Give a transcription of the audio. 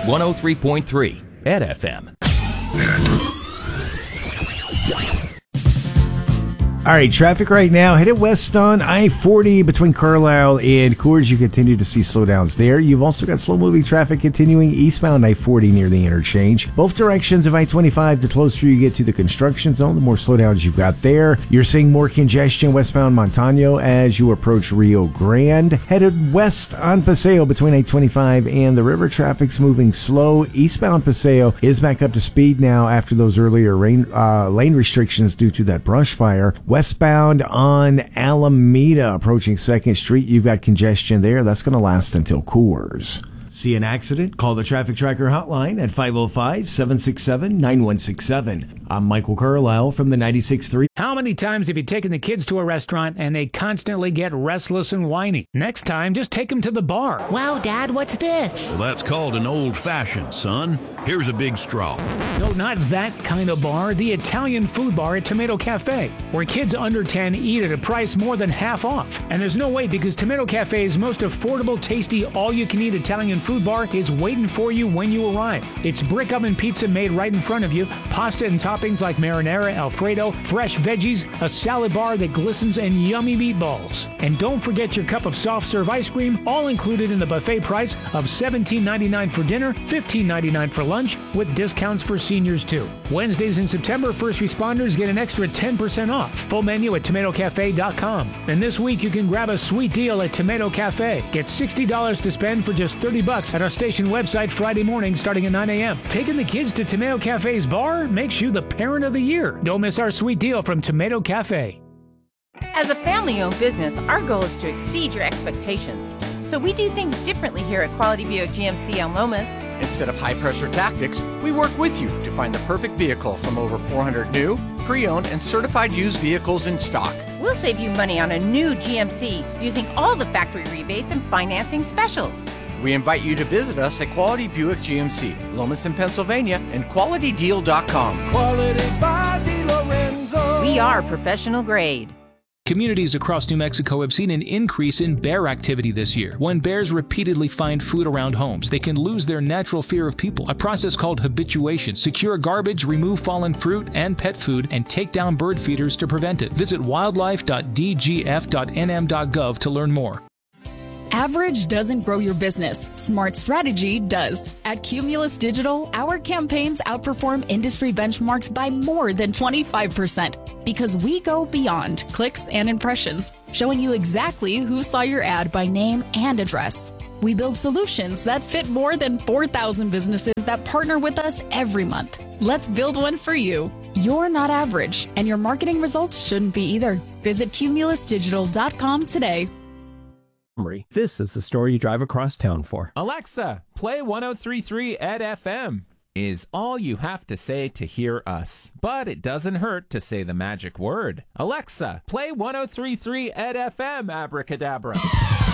103.3 at FM. All right, traffic right now headed west on I-40 between Carlisle and Coors. You continue to see slowdowns there. You've also got slow-moving traffic continuing eastbound I-40 near the interchange. Both directions of I-25, the closer you get to the construction zone, the more slowdowns you've got there. You're seeing more congestion westbound Montano as you approach Rio Grande. Headed west on Paseo between I-25 and the river, traffic's moving slow. Eastbound Paseo is back up to speed now after those earlier lane restrictions due to that brush fire. Westbound on Alameda, approaching 2nd Street, you've got congestion there. That's going to last until Coors. See an accident? Call the Traffic Tracker hotline at 505-767-9167. I'm Michael Carlisle from the 96.3. How many times have you taken the kids to a restaurant and they constantly get restless and whiny? Next time, just take them to the bar. Wow, Dad, what's this? Well, that's called an old-fashioned, son. Here's a big straw. No, not that kind of bar. The Italian food bar at Tomato Cafe, where kids under 10 eat at a price more than half off. And there's no way, because Tomato Cafe's most affordable, tasty, all-you-can-eat Italian food bar is waiting for you when you arrive. It's brick oven pizza made right in front of you, pasta and toppings like marinara, Alfredo, fresh veggies, a salad bar that glistens, and yummy meatballs. And don't forget your cup of soft-serve ice cream, all included in the buffet price of $17.99 for dinner, $15.99 for lunch, with discounts for seniors too. Wednesdays in September, first responders get an extra 10% off. Full menu at tomatocafe.com. And this week you can grab a sweet deal at Tomato Cafe. Get $60 to spend for just $30 at our station website Friday morning starting at 9 a.m. Taking the kids to Tomato Cafe's bar makes you the parent of the year. Don't miss our sweet deal from Tomato Cafe. As a family-owned business, our goal is to exceed your expectations. So we do things differently here at Quality Buick GMC on Lomas. Instead of high-pressure tactics, we work with you to find the perfect vehicle from over 400 new, pre-owned, and certified used vehicles in stock. We'll save you money on a new GMC using all the factory rebates and financing specials. We invite you to visit us at Quality Buick GMC, Lomas in Pennsylvania, and QualityDeal.com. Quality by DeLorenzo. We are professional grade. Communities across New Mexico have seen an increase in bear activity this year. When bears repeatedly find food around homes, they can lose their natural fear of people, a process called habituation. Secure garbage, remove fallen fruit and pet food, and take down bird feeders to prevent it. Visit wildlife.dgf.nm.gov to learn more. Average doesn't grow your business. Smart strategy does. At Cumulus Digital, our campaigns outperform industry benchmarks by more than 25% because we go beyond clicks and impressions, showing you exactly who saw your ad by name and address. We build solutions that fit more than 4,000 businesses that partner with us every month. Let's build one for you. You're not average, and your marketing results shouldn't be either. Visit cumulusdigital.com today. This is the story you drive across town for. Alexa, play 103.3 at FM is all you have to say to hear us. But it doesn't hurt to say the magic word. Alexa, play 103.3 at FM, abracadabra.